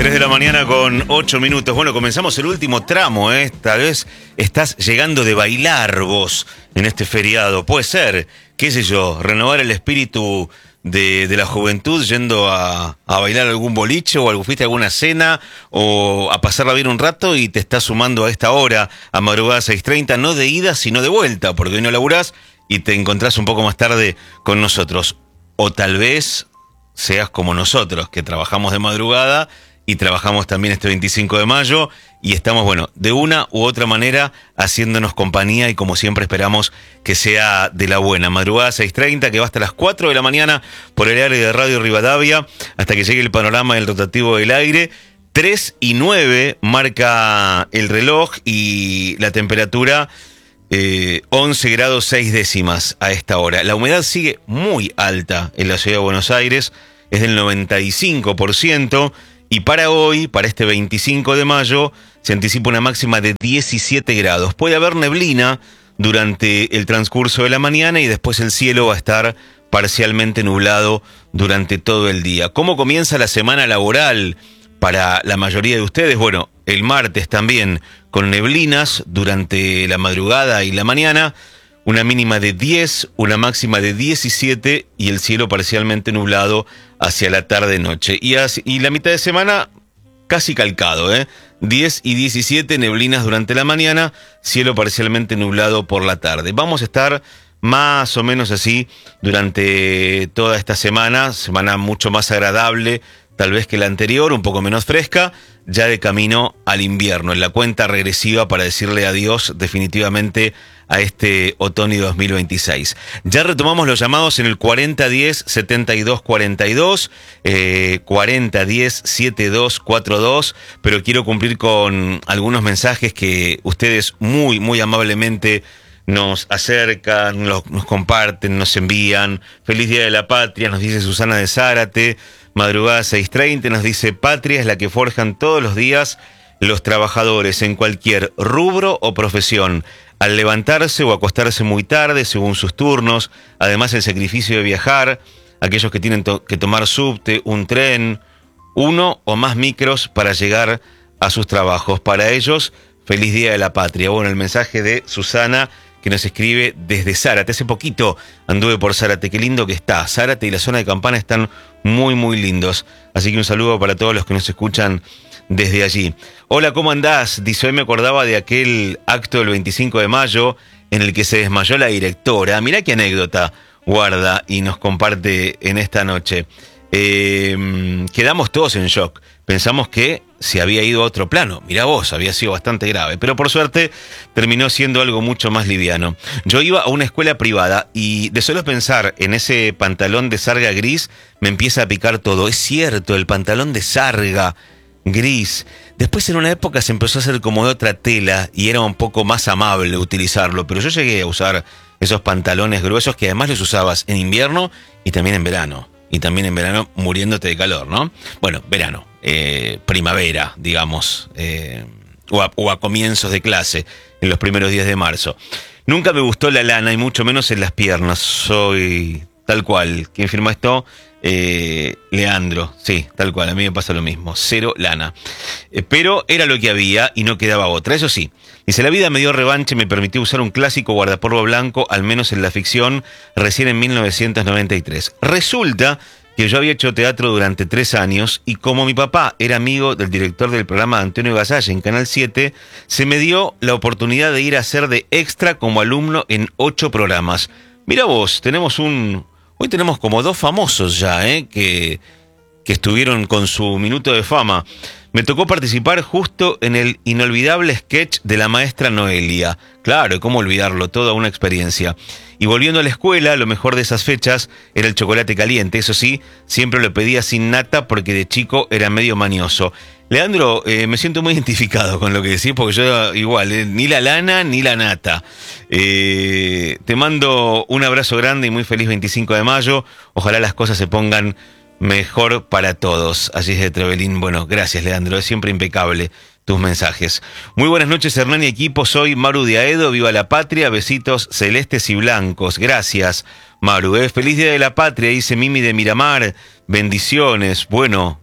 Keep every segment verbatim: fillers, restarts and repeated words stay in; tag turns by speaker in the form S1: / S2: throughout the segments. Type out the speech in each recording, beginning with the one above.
S1: tres de la mañana con ocho minutos. Bueno, comenzamos el último tramo, ¿eh? Tal vez estás llegando de bailar vos en este feriado. Puede ser, qué sé yo, renovar el espíritu de, de la juventud yendo a, a bailar algún boliche o algo, fuiste a alguna cena o a pasarla bien un rato y te estás sumando a esta hora, a madrugada seis treinta, no de ida sino de vuelta, porque hoy no laburás y te encontrás un poco más tarde con nosotros. O tal vez seas como nosotros, que trabajamos de madrugada y trabajamos también este veinticinco de mayo y estamos, bueno, de una u otra manera haciéndonos compañía y como siempre esperamos que sea de la buena. Madrugada seis treinta, que va hasta las cuatro de la mañana por el área de Radio Rivadavia, hasta que llegue el panorama del rotativo del aire. tres y nueve marca el reloj y la temperatura eh, once grados seis décimas a esta hora. La humedad sigue muy alta en la ciudad de Buenos Aires, es del noventa y cinco por ciento. Y para hoy, para este veinticinco de mayo, se anticipa una máxima de diecisiete grados. Puede haber neblina durante el transcurso de la mañana y después el cielo va a estar parcialmente nublado durante todo el día. ¿Cómo comienza la semana laboral para la mayoría de ustedes? Bueno, el martes también con neblinas durante la madrugada y la mañana. Una mínima de diez, una máxima de diecisiete y el cielo parcialmente nublado hacia la tarde-noche. Y, y la mitad de semana casi calcado, ¿eh? diez y diecisiete, neblinas durante la mañana, cielo parcialmente nublado por la tarde. Vamos a estar más o menos así durante toda esta semana, semana mucho más agradable tal vez que la anterior, un poco menos fresca, ya de camino al invierno, en la cuenta regresiva para decirle adiós definitivamente a este otoño dos mil veintiséis. Ya retomamos los llamados en el cuarenta diez setenta y dos cuarenta y dos, eh, cuarenta diez setenta y dos cuarenta y dos, pero quiero cumplir con algunos mensajes que ustedes muy, muy amablemente nos acercan, nos, nos comparten, nos envían. Feliz Día de la Patria, nos dice Susana de Zárate. Madrugada seis treinta, nos dice: patria es la que forjan todos los días los trabajadores en cualquier rubro o profesión, al levantarse o acostarse muy tarde según sus turnos. Además, el sacrificio de viajar, aquellos que tienen to- que tomar subte, un tren, uno o más micros para llegar a sus trabajos. Para ellos, feliz Día de la Patria. Bueno, el mensaje de Susana, que nos escribe desde Zárate. Hace poquito anduve por Zárate, qué lindo que está. Zárate y la zona de Campana están muy, muy lindos. Así que un saludo para todos los que nos escuchan desde allí. Hola, ¿cómo andás? Dice: hoy me acordaba de aquel acto del veinticinco de mayo en el que se desmayó la directora. Mirá qué anécdota guarda y nos comparte en esta noche. Eh, quedamos todos en shock. Pensamos que se había ido a otro plano. Mirá vos, había sido bastante grave. Pero por suerte terminó siendo algo mucho más liviano. Yo iba a una escuela privada y de solo pensar en ese pantalón de sarga gris me empieza a picar todo. Es cierto, el pantalón de sarga gris. Después en una época se empezó a hacer como de otra tela y era un poco más amable utilizarlo. Pero yo llegué a usar esos pantalones gruesos que además los usabas en invierno y también en verano. Y también en verano muriéndote de calor, ¿no? Bueno, verano, eh, primavera, digamos, eh, o, a, o a comienzos de clase, en los primeros días de marzo. Nunca me gustó la lana y mucho menos en las piernas. Soy tal cual. ¿Quién firma esto? Eh, Leandro. Sí, tal cual. A mí me pasa lo mismo. Cero lana. Eh, pero era lo que había y no quedaba otra. Eso sí. Dice: la vida me dio revanche y me permitió usar un clásico guardapolvo blanco, al menos en la ficción, recién en mil novecientos noventa y tres. Resulta que yo había hecho teatro durante tres años y como mi papá era amigo del director del programa Antonio Gasalle en Canal siete, se me dio la oportunidad de ir a ser de extra como alumno en ocho programas. Mira vos, tenemos un... Hoy tenemos como dos famosos ya, ¿eh? que, que estuvieron con su minuto de fama. Me tocó participar justo en el inolvidable sketch de la maestra Noelia. Claro, ¿cómo olvidarlo? Toda una experiencia. Y volviendo a la escuela, lo mejor de esas fechas era el chocolate caliente. Eso sí, siempre lo pedía sin nata porque de chico era medio mañoso. Leandro, eh, me siento muy identificado con lo que decís, porque yo igual, eh, ni la lana ni la nata. Eh, te mando un abrazo grande y muy feliz veinticinco de mayo. Ojalá las cosas se pongan mejor para todos. Así es de Trevelín. Bueno, gracias, Leandro, es siempre impecable tus mensajes. Muy buenas noches, Hernán y equipo. Soy Maru de Aedo. Viva la patria. Besitos celestes y blancos. Gracias, Maru. ¿eh? Feliz Día de la Patria, dice Mimi de Miramar. Bendiciones. Bueno,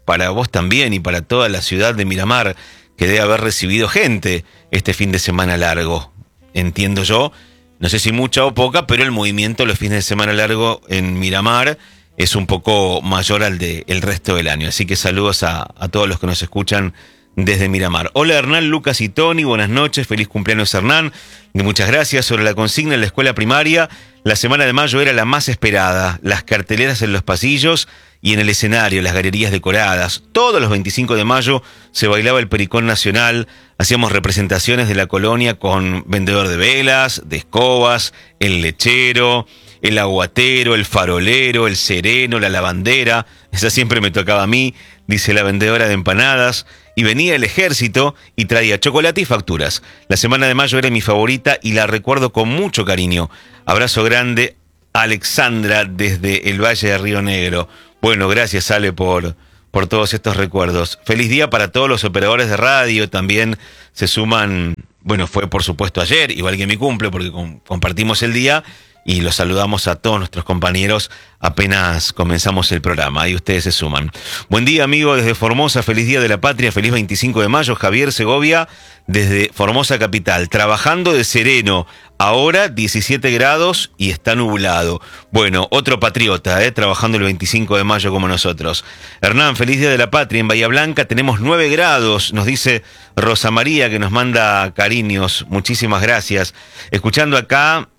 S1: para vos también y para toda la ciudad de Miramar, que debe haber recibido gente este fin de semana largo. Entiendo yo, no sé si mucha o poca, pero el movimiento los fines de semana largo en Miramar es un poco mayor al del de resto del año. Así que saludos a, a todos los que nos escuchan desde Miramar. Hola Hernán, Lucas y Tony, buenas noches, feliz cumpleaños Hernán. Y muchas gracias. Sobre la consigna en la escuela primaria, la semana de mayo era la más esperada. Las carteleras en los pasillos y en el escenario, las galerías decoradas. Todos los veinticinco de mayo se bailaba el Pericón Nacional. Hacíamos representaciones de la colonia con vendedor de velas, de escobas, el lechero, el aguatero, el farolero, el sereno, la lavandera. Esa siempre me tocaba a mí, dice la vendedora de empanadas. Y venía el ejército y traía chocolate y facturas. La semana de mayo era mi favorita y la recuerdo con mucho cariño. Abrazo grande, Alexandra, desde el Valle de Río Negro. Bueno, gracias Ale por, por todos estos recuerdos. Feliz día para todos los operadores de radio. También se suman, bueno, fue por supuesto ayer, igual que mi cumple, porque com- compartimos el día. Y los saludamos a todos nuestros compañeros apenas comenzamos el programa. Ahí ustedes se suman. Buen día, amigo, desde Formosa. Feliz Día de la Patria. Feliz veinticinco de mayo. Javier Segovia, desde Formosa Capital. Trabajando de sereno. Ahora diecisiete grados y está nublado. Bueno, otro patriota, ¿eh? Trabajando el veinticinco de mayo como nosotros. Hernán, feliz Día de la Patria. En Bahía Blanca tenemos nueve grados. Nos dice Rosa María, que nos manda cariños. Muchísimas gracias. Escuchando acá...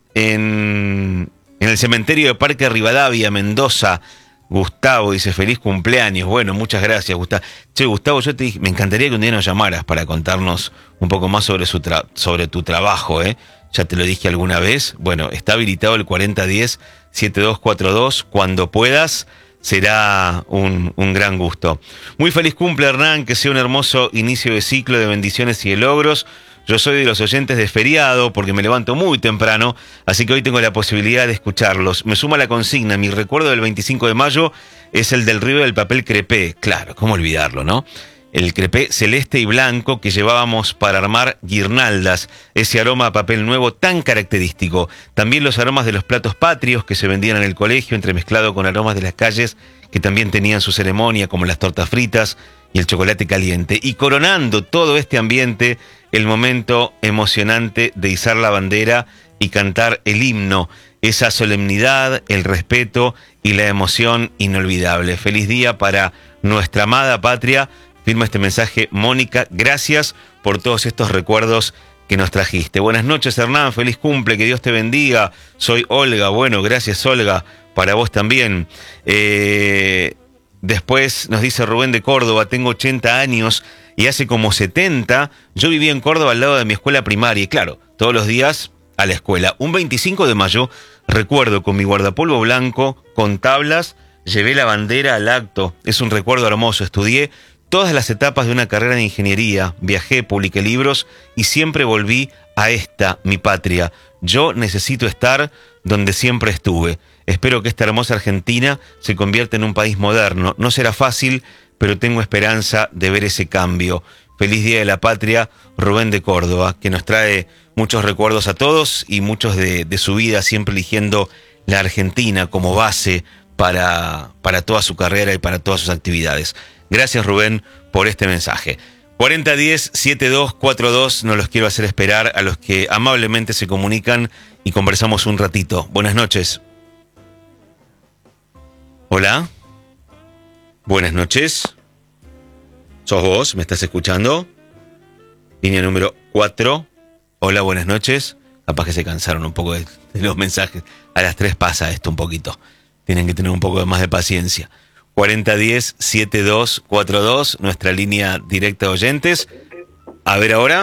S1: En, en el cementerio de Parque Rivadavia, Mendoza, Gustavo dice feliz cumpleaños. Bueno, muchas gracias, Gustavo. Che, Gustavo, yo te dije, me encantaría que un día nos llamaras para contarnos un poco más sobre, su tra- sobre tu trabajo, ¿eh? Ya te lo dije alguna vez. Bueno, está habilitado el cuarenta diez, setenta y dos cuarenta y dos. Cuando puedas, será un, un gran gusto. Muy feliz cumple, Hernán, que sea un hermoso inicio de ciclo de bendiciones y de logros. Yo soy de los oyentes de feriado porque me levanto muy temprano, así que hoy tengo la posibilidad de escucharlos. Me suma la consigna, mi recuerdo del veinticinco de mayo es el del río del papel crepé. Claro, cómo olvidarlo, ¿no? El crepé celeste y blanco que llevábamos para armar guirnaldas, ese aroma a papel nuevo tan característico. También los aromas de los platos patrios que se vendían en el colegio, entremezclado con aromas de las calles que también tenían su ceremonia, como las tortas fritas y el chocolate caliente. Y coronando todo este ambiente, el momento emocionante de izar la bandera y cantar el himno, esa solemnidad, el respeto y la emoción inolvidable. Feliz día para nuestra amada patria. Firma este mensaje Mónica, gracias por todos estos recuerdos que nos trajiste. Buenas noches Hernán, feliz cumple, que Dios te bendiga. Soy Olga, bueno, gracias Olga, para vos también. Eh, después nos dice Rubén de Córdoba, tengo ochenta años y hace como setenta yo vivía en Córdoba al lado de mi escuela primaria y claro, todos los días a la escuela. Un veinticinco de mayo recuerdo con mi guardapolvo blanco, con tablas, llevé la bandera al acto. Es un recuerdo hermoso, estudié todas las etapas de una carrera de ingeniería, viajé, publiqué libros y siempre volví a esta, mi patria. Yo necesito estar donde siempre estuve. Espero que esta hermosa Argentina se convierta en un país moderno. No será fácil, pero tengo esperanza de ver ese cambio. Feliz Día de la Patria, Rubén de Córdoba, que nos trae muchos recuerdos a todos y muchos de, de su vida, siempre eligiendo la Argentina como base para, para toda su carrera y para todas sus actividades. Gracias Rubén por este mensaje. cuarenta diez, setenta y dos cuarenta y dos, no los quiero hacer esperar a los que amablemente se comunican y conversamos un ratito. Buenas noches. Hola. Buenas noches. ¿Sos vos? ¿Me estás escuchando? Línea número cuatro. Hola, buenas noches. Capaz que se cansaron un poco de, de los mensajes. A las tres pasa esto un poquito. Tienen que tener un poco más de paciencia. cuarenta diez, setenta y dos cuarenta y dos, nuestra línea directa de oyentes. A ver ahora.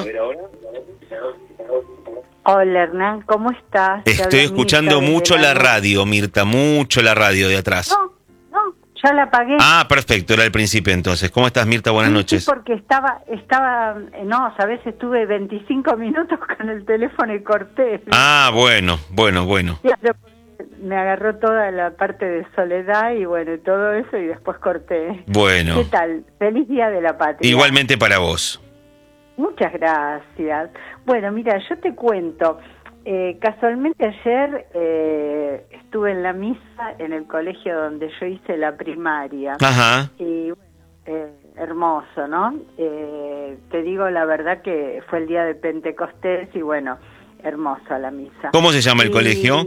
S2: Hola Hernán, ¿cómo estás?
S1: Estoy escuchando mucho la radio, Mirta, mucho la radio de atrás.
S2: No, no, ya la apagué.
S1: Ah, perfecto, era el principio entonces. ¿Cómo estás, Mirta? Buenas
S2: sí,
S1: noches.
S2: Sí, porque estaba, estaba, no, sabes, estuve veinticinco minutos con el teléfono y corté.
S1: Ah, bueno, bueno, bueno.
S2: Me agarró toda la parte de soledad y bueno, todo eso y después corté.
S1: Bueno.
S2: ¿Qué tal? Feliz Día de la Patria.
S1: Igualmente para vos.
S2: Muchas gracias. Bueno, mira, yo te cuento. Eh, casualmente ayer eh, estuve en la misa en el colegio donde yo hice la primaria.
S1: Ajá.
S2: Y bueno, eh, hermoso, ¿no? Eh, te digo la verdad que fue el día de Pentecostés y bueno, hermosa la misa.
S1: ¿Cómo se llama el
S2: y
S1: colegio?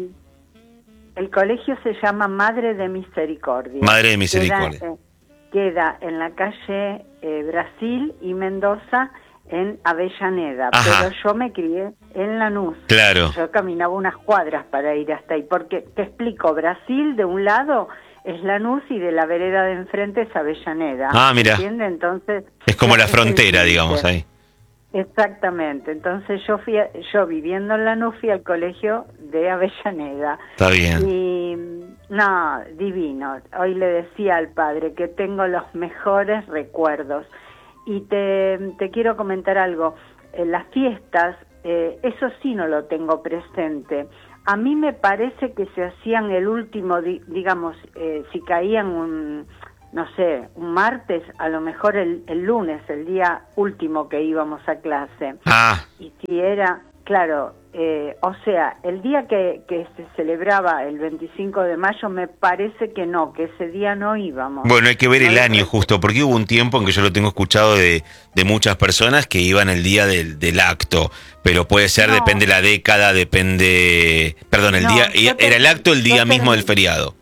S2: El colegio se llama Madre de Misericordia.
S1: Madre de Misericordia.
S2: Queda, eh, queda en la calle eh, Brasil y Mendoza, en Avellaneda.
S1: Ajá.
S2: Pero yo me crié en Lanús.
S1: Claro.
S2: Yo caminaba unas cuadras para ir hasta ahí, porque te explico, Brasil de un lado es Lanús y de la vereda de enfrente es Avellaneda.
S1: Ah, mira.
S2: ¿Entiendes? Entonces
S1: es como la
S2: es
S1: frontera, digamos, ahí.
S2: Exactamente. Entonces yo fui, a, yo viviendo en Lanús fui al colegio de Avellaneda.
S1: Está bien.
S2: Y no, divino. Hoy le decía al padre que tengo los mejores recuerdos. Y te, te quiero comentar algo. En las fiestas, eh, eso sí no lo tengo presente. A mí me parece que se hacían el último, di, digamos, eh, si caían un, no sé, un martes, a lo mejor el, el lunes, el día último que íbamos a clase.
S1: Ah.
S2: Y si era, claro, eh, o sea, el día que, que se celebraba el veinticinco de mayo, me parece que no, que ese día no íbamos.
S1: Bueno, hay que ver el
S2: no
S1: año justo, porque hubo un tiempo en que yo lo tengo escuchado de, de muchas personas que iban el día del, del acto, pero puede ser,
S2: no.
S1: depende la década, depende... Perdón, el
S2: no,
S1: día
S2: te,
S1: era el acto el día mismo
S2: terminé,
S1: del feriado.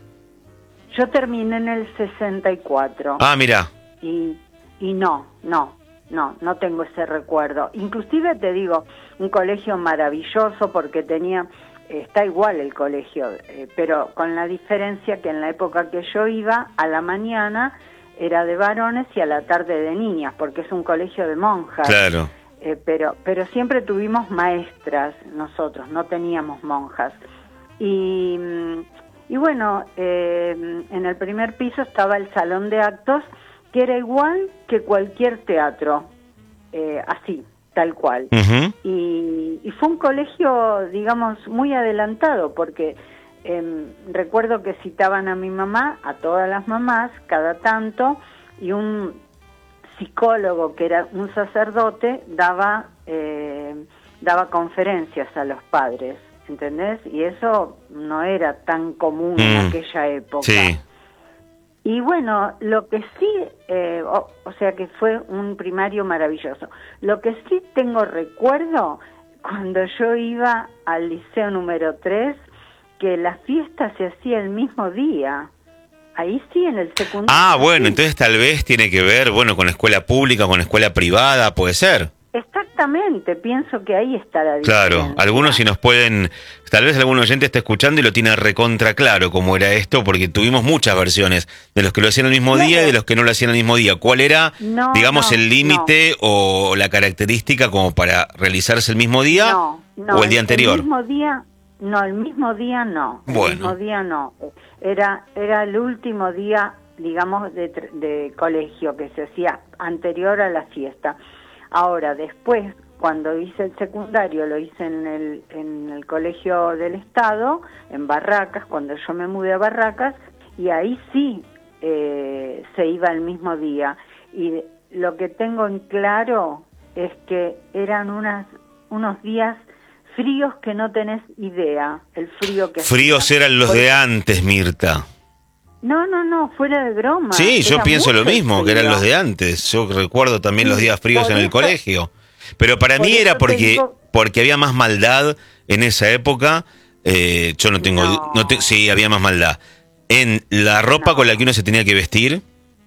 S2: Yo terminé en el sesenta y cuatro.
S1: Ah, mira.
S2: Y, y no, no, no, no tengo ese recuerdo. Inclusive te digo, un colegio maravilloso porque tenía, eh, está igual el colegio, eh, pero con la diferencia que en la época que yo iba, a la mañana era de varones y a la tarde de niñas, porque es un colegio de monjas.
S1: Claro.
S2: Eh, pero, pero siempre tuvimos maestras nosotros, no teníamos monjas. Y, y bueno, eh, en el primer piso estaba el salón de actos, que era igual que cualquier teatro, eh, así, tal cual.
S1: Uh-huh.
S2: y, y fue un colegio, digamos, muy adelantado, porque eh, recuerdo que citaban a mi mamá, a todas las mamás, cada tanto, y un psicólogo, que era un sacerdote, daba, eh, daba conferencias a los padres, ¿entendés? Y eso no era tan común mm, en aquella época.
S1: Sí.
S2: Y bueno, lo que sí, eh, o, o sea que fue un primario maravilloso. Lo que sí tengo recuerdo, cuando yo iba al liceo número tres, que la fiesta se hacía el mismo día. Ahí sí, en el secundario.
S1: Ah, bueno,
S2: sí.
S1: Entonces tal vez tiene que ver, bueno, con la escuela pública, con la escuela privada, puede ser.
S2: Exactamente, pienso que ahí está la diferencia.
S1: Claro, algunos si nos pueden, tal vez algún oyente está escuchando y lo tiene recontra claro cómo era esto, porque tuvimos muchas versiones, de los que lo hacían el mismo
S2: claro.
S1: día y de los que no lo hacían el mismo día. ¿Cuál era,
S2: no,
S1: digamos,
S2: no,
S1: el límite no. o la característica como para realizarse el mismo día
S2: no, no,
S1: o el día anterior?
S2: El mismo día, no, el mismo día no, el
S1: bueno.
S2: mismo día no, era, era el último día, digamos, de, de colegio que se hacía anterior a la fiesta. Ahora, después, cuando hice el secundario, lo hice en el, en el colegio del Estado, en Barracas, cuando yo me mudé a Barracas, y ahí sí eh, se iba el mismo día. Y lo que tengo en claro es que eran unas, unos días fríos que no tenés idea, el frío que
S1: Fríos
S2: hacía.
S1: eran los
S2: Porque...
S1: de antes, Mirta.
S2: No, no, no, fuera de broma.
S1: Sí, yo
S2: Era
S1: pienso lo mismo,
S2: frío.
S1: que eran los de antes. Yo recuerdo también
S2: sí,
S1: los días fríos en el
S2: eso,
S1: colegio. Pero para mí era porque
S2: tengo...
S1: porque había más maldad en esa época. Eh, yo no tengo...
S2: No.
S1: No te, sí, había más maldad. En la ropa
S2: no.
S1: con la que uno se tenía que vestir,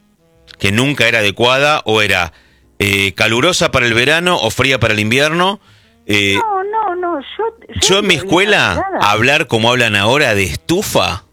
S1: que nunca era adecuada, o era eh, calurosa para el verano o fría para el invierno. Eh,
S2: no, no, no. Yo, yo,
S1: yo en mi escuela, hablar como hablan ahora de estufa...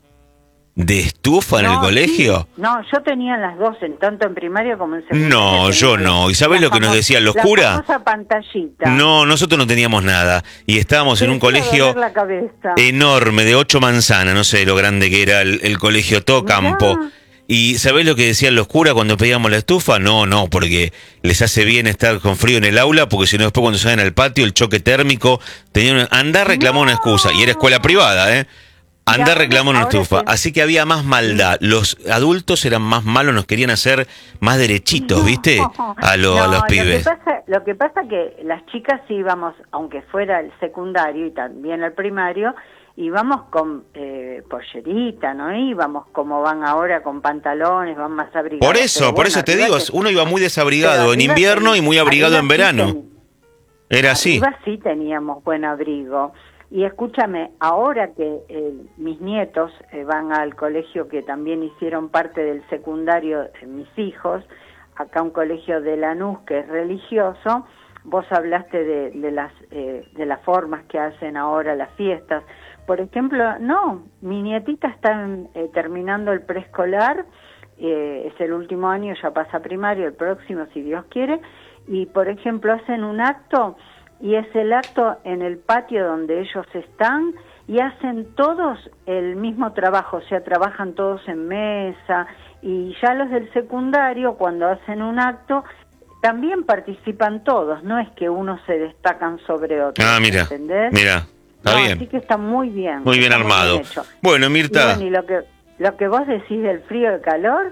S1: ¿De estufa en
S2: no,
S1: el colegio?
S2: Sí. No, yo tenía las dos, en tanto en primaria como en secundaria.
S1: No, yo no. ¿Y sabés lo que nos decían los curas?
S2: La famosa pantallita.
S1: No, nosotros no teníamos nada. Y estábamos en un colegio
S2: la cabeza.
S1: enorme, de ocho manzanas, no sé lo grande que era el, el colegio, todo campo. Mirá. ¿Y sabés lo que decían los curas cuando pedíamos la estufa? No, no, porque les hace bien estar con frío en el aula, porque si no después cuando salen al patio, el choque térmico, tenían andar reclamar no. una excusa. Y era escuela privada, ¿eh? Anda reclamo una estufa, que... así que había más maldad. Los adultos eran más malos, nos querían hacer más derechitos, ¿viste? A, lo, no, a los pibes.
S2: Lo que pasa, lo que pasa que las chicas íbamos, aunque fuera el secundario y también el primario, íbamos con eh, pollerita, no íbamos como van ahora con pantalones, van más abrigados.
S1: Por eso,
S2: Pero
S1: por
S2: bueno,
S1: eso te
S2: arriba
S1: digo,
S2: te-
S1: uno iba muy
S2: pero
S1: desabrigado en
S2: arriba
S1: invierno
S2: ten-
S1: y muy abrigado
S2: arriba
S1: en
S2: sí
S1: verano.
S2: ten-
S1: Era así.
S2: Arriba sí teníamos buen abrigo. Y escúchame, ahora que eh, mis nietos eh, van al colegio que también hicieron parte del secundario, eh, mis hijos, acá un colegio de Lanús que es religioso, vos hablaste de, de las eh, de las formas que hacen ahora las fiestas. Por ejemplo, no, mi nietita está en, eh, terminando el preescolar, eh, es el último año, ya pasa primario, el próximo si Dios quiere, y por ejemplo hacen un acto, y es el acto en el patio donde ellos están, y hacen todos el mismo trabajo, o sea, trabajan todos en mesa, y ya los del secundario, cuando hacen un acto, también participan todos, no es que unos se destacan sobre otros,
S1: Ah, mira,
S2: ¿entendés?
S1: mira, está
S2: No,
S1: bien.
S2: así que está muy bien.
S1: Muy bien
S2: está
S1: armado.
S2: hecho.
S1: Bueno,
S2: Y,
S1: Mirta,
S2: bueno, y lo que lo que vos decís del frío y el calor,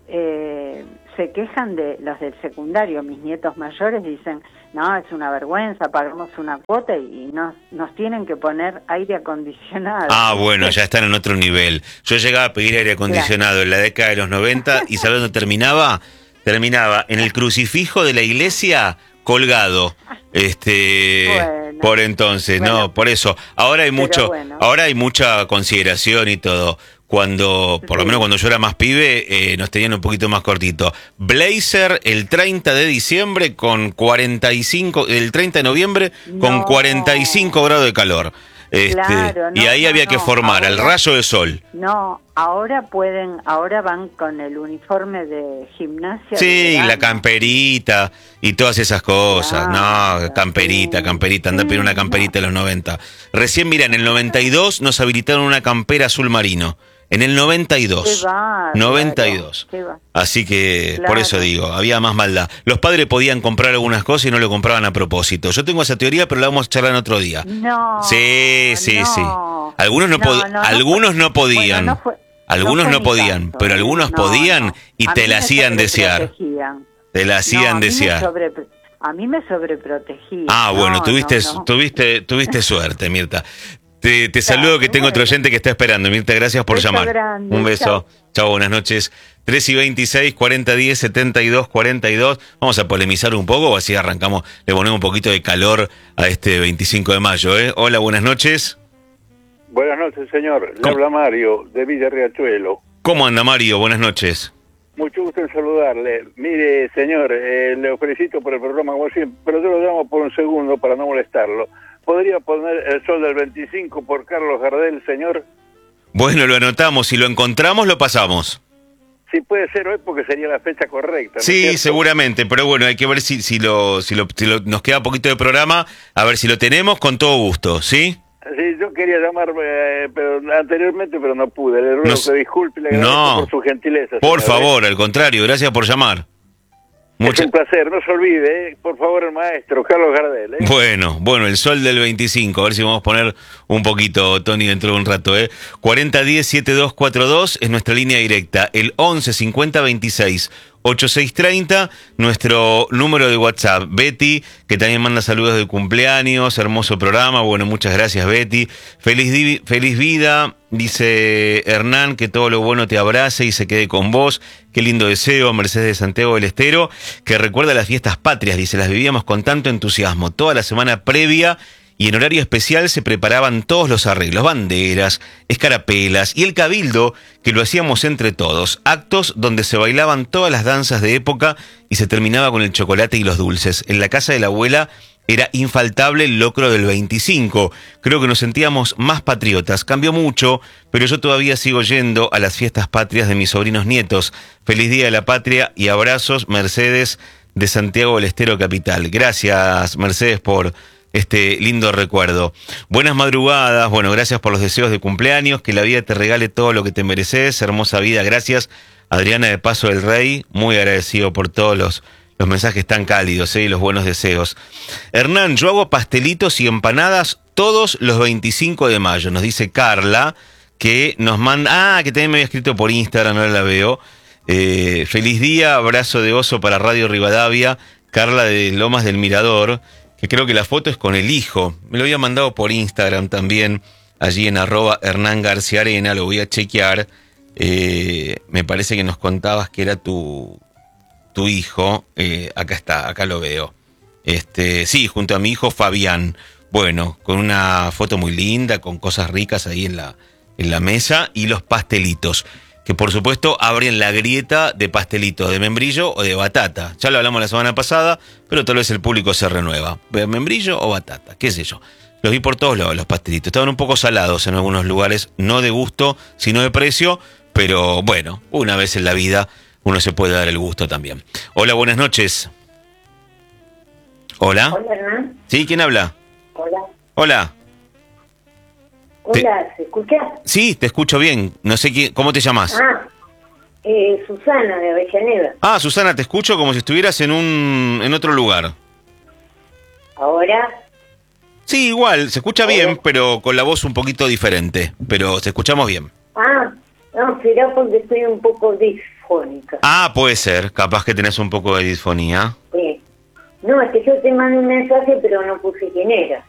S2: eh, se quejan de los del secundario. Mis nietos mayores dicen, no, es una vergüenza, pagamos una cuota y, y nos, nos tienen que poner aire acondicionado.
S1: ah, bueno, ya están en otro nivel. Yo llegaba a pedir aire acondicionado en la década de los noventa y ¿sabes dónde terminaba? Terminaba en el crucifijo de la iglesia colgado. Este,
S2: Bueno,
S1: por entonces,
S2: bueno,
S1: no, por eso. Ahora hay
S2: pero
S1: mucho,
S2: bueno.
S1: ahora hay mucha consideración y todo. Cuando, por lo
S2: Sí.
S1: menos cuando yo era más pibe, eh, nos tenían un poquito más cortito. Blazer el treinta de diciembre con cuarenta y cinco, el treinta de noviembre con
S2: No.
S1: cuarenta y cinco grados de calor. Este,
S2: Claro,
S1: y
S2: no,
S1: ahí
S2: no,
S1: había que
S2: no,
S1: formar al
S2: ahora-
S1: rayo de sol.
S2: No, ahora pueden, ahora van con el uniforme de gimnasia.
S1: Sí,
S2: de
S1: la
S2: verano.
S1: camperita y todas esas cosas.
S2: Claro,
S1: no, camperita,
S2: sí.
S1: camperita, anda a pedir una
S2: Sí,
S1: camperita en
S2: no.
S1: los noventa. Recién, mira, en el noventa y dos nos habilitaron una campera azul marino. En el noventa y dos.
S2: Qué bárbaro,
S1: noventa y dos.
S2: qué va-
S1: Así que, por
S2: Claro.
S1: eso digo, había más maldad. Los padres podían comprar algunas cosas y no lo compraban a propósito. Yo tengo esa teoría, pero la vamos a charlar en otro día.
S2: No.
S1: Sí, sí,
S2: no.
S1: sí. Algunos no, pod-
S2: no, no
S1: algunos
S2: fue-
S1: no podían.
S2: bueno, no fue-
S1: Algunos
S2: fue
S1: no
S2: mi
S1: podían,
S2: caso,
S1: pero
S2: ¿eh?
S1: algunos
S2: No,
S1: podían
S2: no.
S1: y
S2: A
S1: te
S2: mí
S1: la
S2: me
S1: hacían desear.
S2: sobreprotegían.
S1: Te la
S2: No,
S1: hacían
S2: a mí me
S1: desear.
S2: sobre- A mí me sobreprotegían.
S1: Ah, bueno,
S2: No,
S1: tuviste,
S2: no, no.
S1: tuviste, tuviste suerte, Mirta. Te, te
S2: Claro,
S1: saludo que tengo otro
S2: bueno.
S1: oyente que está esperando. Mirta, gracias por
S2: Beso
S1: llamar.
S2: grande,
S1: Un beso.
S2: chao.
S1: Chao, buenas noches. tres y veintiséis, cuarenta diez, setenta y dos, cuarenta y dos. Vamos a polemizar un poco, o así arrancamos, le ponemos un poquito de calor a este veinticinco de mayo, ¿eh? Hola, buenas noches.
S3: Buenas noches, señor. Le
S1: ¿Cómo?
S3: habla Mario, de Villa Riachuelo.
S1: ¿Cómo anda, Mario? Buenas noches.
S3: Mucho gusto en saludarle. Mire, señor, eh, le felicito por el programa, como siempre, pero yo lo llamo por un segundo para no molestarlo. ¿Podría poner El Sol del veinticinco por Carlos Gardel, señor?
S1: Bueno, lo anotamos. Si lo encontramos, lo pasamos.
S3: Sí, puede ser hoy porque sería la fecha correcta, ¿no es
S1: Sí,
S3: cierto?
S1: seguramente, pero bueno, hay que ver si, si, lo, si, lo, si lo- nos queda poquito de programa, a ver si lo tenemos con todo gusto, ¿sí?
S3: Sí, yo quería llamar eh, pero anteriormente, pero no pude. Le ruego
S1: No
S3: que
S1: s-
S3: disculpe y le agradezco
S1: no.
S3: por su gentileza.
S1: Por
S3: señor, ¿eh?
S1: favor, al contrario, gracias por llamar.
S3: Es
S1: Mucha-
S3: un placer, no se olvide, ¿eh? Por favor, el maestro Carlos Gardel. ¿eh?
S1: Bueno, bueno, el sol del veinticinco, a ver si vamos a poner un poquito, Tony, dentro de un rato, ¿eh? cuarenta diez, setenta y dos cuarenta y dos es nuestra línea directa, el once cincuenta veintiséis ochenta y seis treinta, nuestro número de WhatsApp. Betty, que también manda saludos de cumpleaños, hermoso programa, bueno, muchas gracias, Betty. Feliz, di- feliz vida, dice Hernán, que todo lo bueno te abrace y se quede con vos. Qué lindo deseo, Mercedes de Santiago del Estero, que recuerda las fiestas patrias, dice, las vivíamos con tanto entusiasmo. Toda la semana previa y en horario especial se preparaban todos los arreglos, banderas, escarapelas y el cabildo, que lo hacíamos entre todos. Actos donde se bailaban todas las danzas de época y se terminaba con el chocolate y los dulces. En la casa de la abuela era infaltable el locro del veinticinco. Creo que nos sentíamos más patriotas. Cambió mucho, pero yo todavía sigo yendo a las fiestas patrias de mis sobrinos nietos. Feliz Día de la Patria y abrazos, Mercedes de Santiago del Estero Capital. Gracias, Mercedes, por este lindo recuerdo. Buenas madrugadas, bueno, gracias por los deseos de cumpleaños, que la vida te regale todo lo que te mereces, hermosa vida, gracias. Adriana de Paso del Rey, muy agradecido por todos los, los mensajes tan cálidos, ¿eh? Y los buenos deseos. Hernán, yo hago pastelitos y empanadas todos los veinticinco de mayo, nos dice Carla, que nos manda, ah, que también me había escrito por Instagram, ahora la veo. Eh, feliz día, abrazo de oso para Radio Rivadavia, Carla de Lomas del Mirador, que creo que la foto es con el hijo, me lo había mandado por Instagram también, allí en arroba Hernán García Arena, lo voy a chequear. Eh, me parece que nos contabas que era tu, tu hijo. Eh, acá está, acá lo veo. Este, sí, junto a mi hijo Fabián. Bueno, con una foto muy linda, con cosas ricas ahí en la, en la mesa y los pastelitos, que por supuesto abren la grieta de pastelito de membrillo o de batata. Ya lo hablamos la semana pasada, pero tal vez el público se renueva. ¿Membrillo o batata? ¿Qué sé yo? Los vi por todos lados, los pastelitos. Estaban un poco salados en algunos lugares, no de gusto, sino de precio, pero bueno, una vez en la vida uno se puede dar el gusto también. Hola, buenas noches. Hola.
S4: Hola, Hernán.
S1: ¿Sí? ¿Quién habla?
S4: Hola.
S1: Hola.
S4: Hola, ¿se escucha?
S1: Sí, te escucho bien. No sé quién, ¿cómo te llamas?
S4: Ah, eh, Susana de Avellaneda.
S1: Ah, Susana, te escucho como si estuvieras en un en otro lugar.
S4: ¿Ahora?
S1: Sí, igual, se escucha bien, pero con la voz un poquito diferente. Pero te escuchamos bien.
S4: Ah, no, será porque estoy un poco disfónica.
S1: Ah, puede ser. Capaz que tenés un poco de disfonía.
S4: Sí. No, es que yo te mandé un mensaje, pero no puse quién era.